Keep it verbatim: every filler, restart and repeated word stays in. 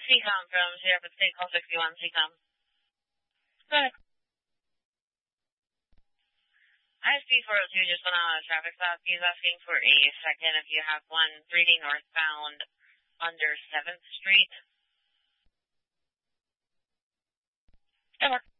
C-Com from Sierra State, call sixty-one, C-Com. Go ahead. I S P four oh two just went on a traffic stop. He's asking for a second if you have one, three D northbound under seventh Street. Good work.